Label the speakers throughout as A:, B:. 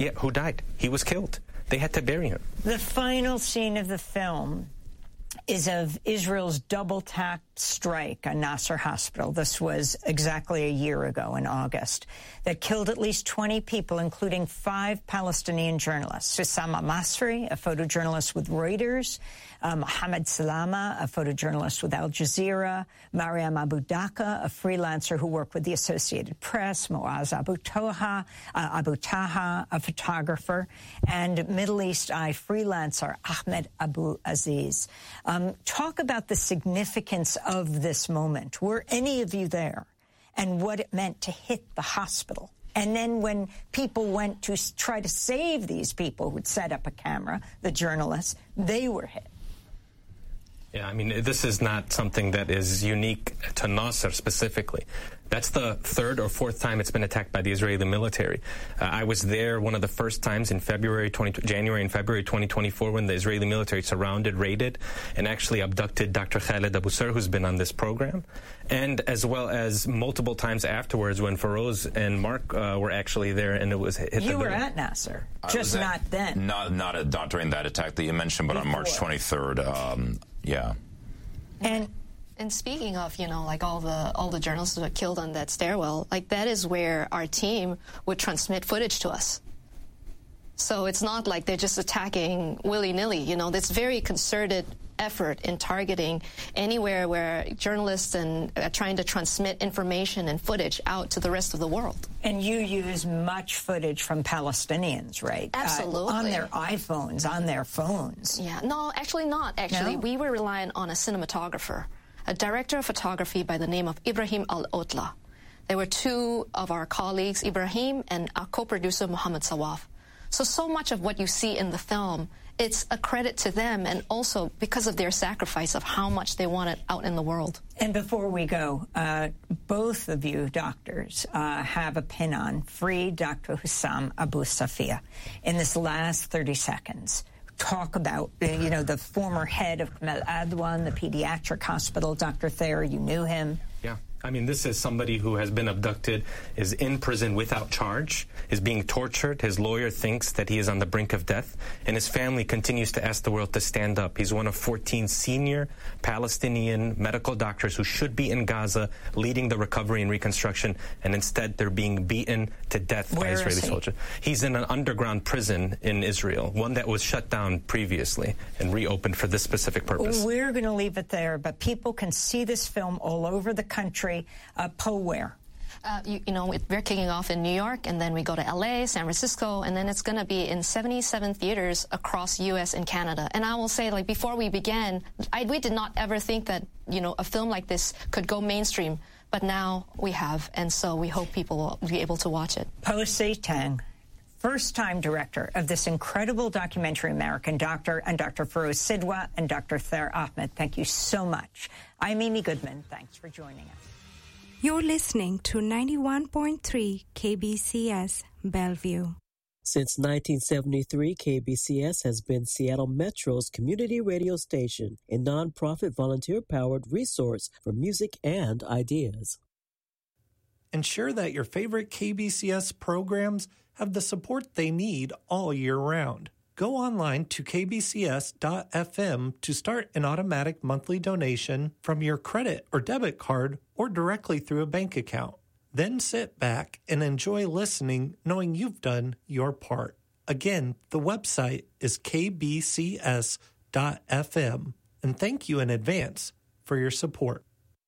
A: Yeah, who died? He was killed. They had to bury him.
B: The final scene of the film is of Israel's double-tap strike on Nasser Hospital. This was exactly a year ago in August, that killed at least 20 people, including 5 Palestinian journalists. Hussam Masri, a photojournalist with Reuters, Mohammed Salama, a photojournalist with Al Jazeera, Mariam Abu Dhaka, a freelancer who worked with the Associated Press, Moaz Abu Taha, a photographer, and Middle East Eye freelancer Ahmed Abu Aziz. Talk about the significance of this moment. Were any of you there? And what it meant to hit the hospital. And then when people went to try to save these people who'd set up a camera, the journalists, they were hit.
A: Yeah, I mean, this is not something that is unique to Nasser specifically. That's the 3rd or 4th time it's been attacked by the Israeli military. I was there one of the first times in January and February 2024 when the Israeli military surrounded, raided, and actually abducted Dr. Khaled Abu Sir, who's been on this program, and as well as multiple times afterwards when Feroz and Mark were actually there, and it was hit.
B: You were at Nasser, just not then.
C: Not during that attack that you mentioned, but on March 23rd. Yeah.
D: And speaking of, like all the journalists that were killed on that stairwell, like that is where our team would transmit footage to us. So it's not like they're just attacking willy-nilly, This very concerted effort in targeting anywhere where journalists are trying to transmit information and footage out to the rest of the world.
B: And you use much footage from Palestinians, right?
D: Absolutely.
B: On their iPhones, on their phones.
D: Yeah, no, actually not. Actually, we were relying on a cinematographer, a director of photography by the name of Ibrahim Al-Otla. There were 2 of our colleagues, Ibrahim and our co-producer, Mohammed Sawaf. So much of what you see in the film, it's a credit to them, and also because of their sacrifice of how much they want it out in the world.
B: And before we go, both of you doctors have a pin on Free Dr. Hussam Abu Safia. In this last 30 seconds, talk about, the former head of Kamal Adwan, the pediatric hospital, Dr. Thayer, you knew him.
A: Yeah. I mean, this is somebody who has been abducted, is in prison without charge, is being tortured. His lawyer thinks that he is on the brink of death, and his family continues to ask the world to stand up. He's one of 14 senior Palestinian medical doctors who should be in Gaza leading the recovery and reconstruction, and instead they're being beaten to death by Israeli soldiers. He's in an underground prison in Israel, one that was shut down previously and reopened for this specific purpose.
B: We're going to leave it there, but people can see this film all over the country. Poe, where?
D: We're kicking off in New York, and then we go to L.A., San Francisco, and then it's going to be in 77 theaters across U.S. and Canada. And I will say, before we began, we did not ever think that, a film like this could go mainstream, but now we have, and so we hope people will be able to watch it.
B: Po Se Tang, first-time director of this incredible documentary, American Doctor, and Dr. Feroz Sidwa and Dr. Thayer Ahmed. Thank you so much. I'm Amy Goodman. Thanks for joining us.
E: You're listening to 91.3 KBCS Bellevue.
F: Since 1973, KBCS has been Seattle Metro's community radio station, a nonprofit volunteer-powered resource for music and ideas.
G: Ensure that your favorite KBCS programs have the support they need all year round. Go online to kbcs.fm to start an automatic monthly donation from your credit or debit card or directly through a bank account. Then sit back and enjoy listening, knowing you've done your part. Again, the website is kbcs.fm. And thank you in advance for your support.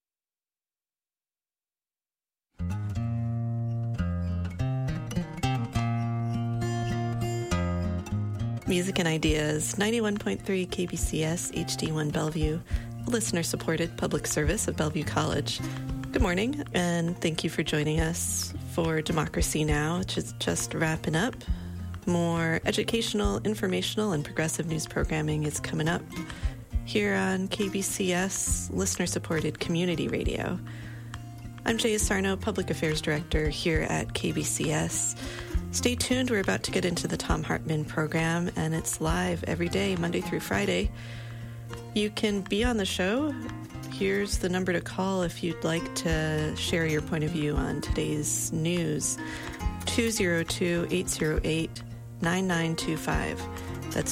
H: Music and Ideas, 91.3 KBCS, HD1 Bellevue, a listener-supported public service of Bellevue College. Good morning, and thank you for joining us for Democracy Now!, which is just wrapping up. More educational, informational, and progressive news programming is coming up here on KBCS, listener-supported community radio. I'm Jaya Sarno, Public Affairs Director here at KBCS. Stay tuned. We're about to get into the Thom Hartmann program, and it's live every day, Monday through Friday. You can be on the show. Here's the number to call if you'd like to share your point of view on today's news. 202-808 808-9925. That's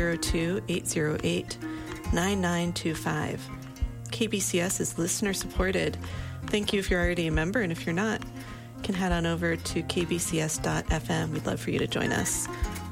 H: 202-808-9925. KBCS is listener supported. Thank you if you're already a member, and if you're not, you can head on over to kbcs.fm. We'd love for you to join us.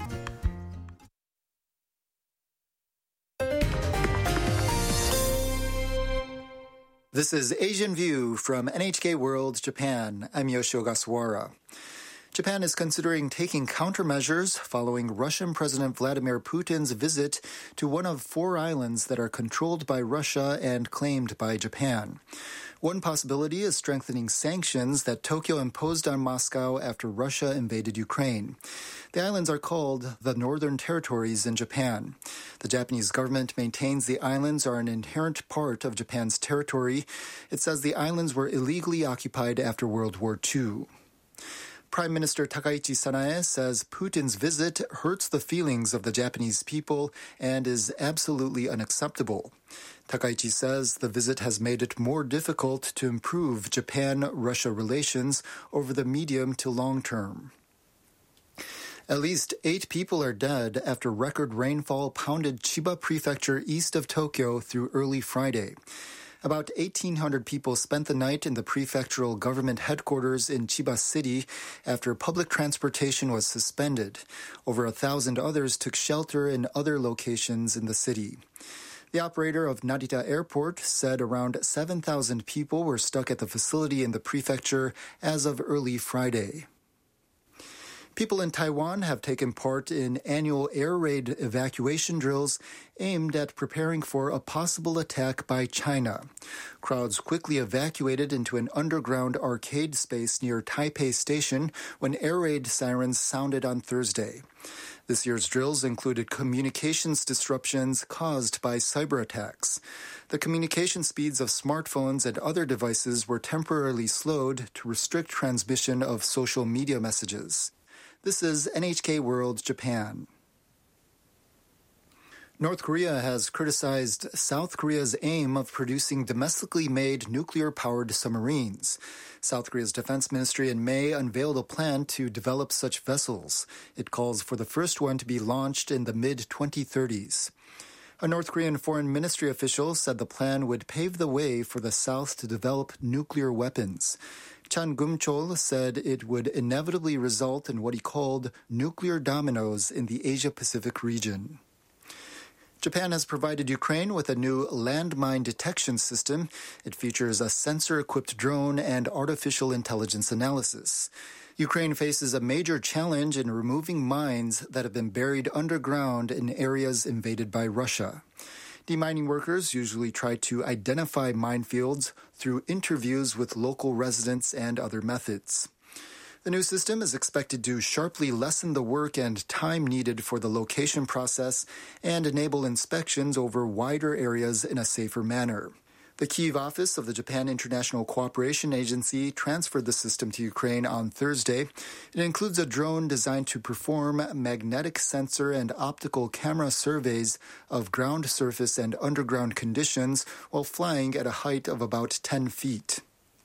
I: This is Asian View from NHK World Japan. I'm Yoshio Ogasawara. Japan is considering taking countermeasures following Russian President Vladimir Putin's visit to one of 4 islands that are controlled by Russia and claimed by Japan. One possibility is strengthening sanctions that Tokyo imposed on Moscow after Russia invaded Ukraine. The islands are called the Northern Territories in Japan. The Japanese government maintains the islands are an inherent part of Japan's territory. It says the islands were illegally occupied after World War II. Prime Minister Takaichi Sanae says Putin's visit hurts the feelings of the Japanese people and is absolutely unacceptable. Takaichi says the visit has made it more difficult to improve Japan-Russia relations over the medium to long term. At least 8 people are dead after record rainfall pounded Chiba Prefecture east of Tokyo through early Friday. About 1,800 people spent the night in the prefectural government headquarters in Chiba City after public transportation was suspended. Over 1,000 others took shelter in other locations in the city. The operator of Narita Airport said around 7,000 people were stuck at the facility in the prefecture as of early Friday. People in Taiwan have taken part in annual air raid evacuation drills aimed at preparing for a possible attack by China. Crowds quickly evacuated into an underground arcade space near Taipei Station when air raid sirens sounded on Thursday. This year's drills included communications disruptions caused by cyber attacks. The communication speeds of smartphones and other devices were temporarily slowed to restrict transmission of social media messages. This is NHK World Japan. North Korea has criticized South Korea's aim of producing domestically made nuclear-powered submarines. South Korea's defense ministry in May unveiled a plan to develop such vessels. It calls for the first one to be launched in the mid-2030s. A North Korean foreign ministry official said the plan would pave the way for the South to develop nuclear weapons. Chan Gum-chol said it would inevitably result in what he called nuclear dominoes in the Asia-Pacific region. Japan has provided Ukraine with a new landmine detection system. It features a sensor-equipped drone and artificial intelligence analysis. Ukraine faces a major challenge in removing mines that have been buried underground in areas invaded by Russia. Demining workers usually try to identify minefields through interviews with local residents and other methods. The new system is expected to sharply lessen the work and time needed for the location process and enable inspections over wider areas in a safer manner. The Kyiv office of the Japan International Cooperation Agency transferred the system to Ukraine on Thursday. It includes a drone designed to perform magnetic sensor and optical camera surveys of ground surface and underground conditions while flying at a height of about 10 feet.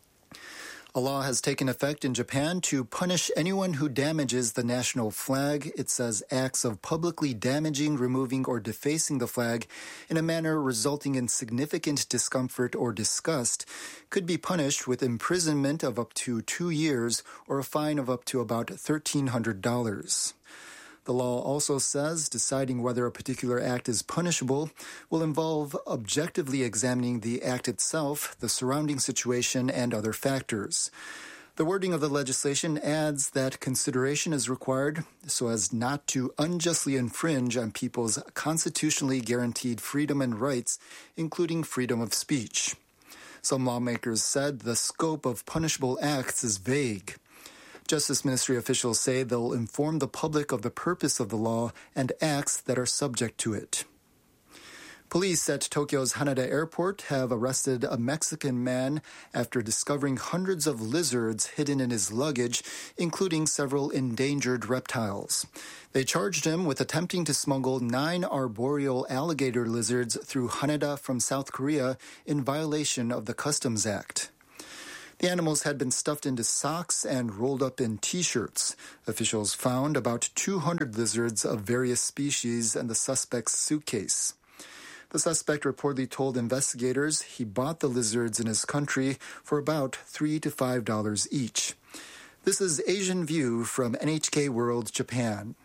I: A law has taken effect in Japan to punish anyone who damages the national flag. It says acts of publicly damaging, removing, or defacing the flag in a manner resulting in significant discomfort or disgust could be punished with imprisonment of up to 2 years or a fine of up to about $1,300. The law also says deciding whether a particular act is punishable will involve objectively examining the act itself, the surrounding situation, and other factors. The wording of the legislation adds that consideration is required so as not to unjustly infringe on people's constitutionally guaranteed freedom and rights, including freedom of speech. Some lawmakers said the scope of punishable acts is vague. Justice Ministry officials say they'll inform the public of the purpose of the law and acts that are subject to it. Police at Tokyo's Haneda Airport have arrested a Mexican man after discovering hundreds of lizards hidden in his luggage, including several endangered reptiles. They charged him with attempting to smuggle 9 arboreal alligator lizards through Haneda from South Korea in violation of the Customs Act. The animals had been stuffed into socks and rolled up in T-shirts. Officials found about 200 lizards of various species in the suspect's suitcase. The suspect reportedly told investigators he bought the lizards in his country for about $3 to $5 each. This is Asian View from NHK World Japan.